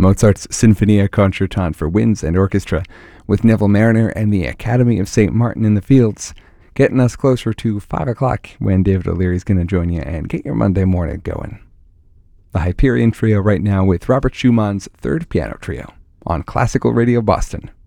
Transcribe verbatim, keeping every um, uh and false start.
Mozart's Sinfonia Concertante for winds and orchestra, with Neville Marriner and the Academy of Saint Martin in the Fields, getting us closer to five o'clock when David O'Leary's going to join you and get your Monday morning going. The Hyperion Trio right now with Robert Schumann's Third Piano Trio on Classical Radio Boston.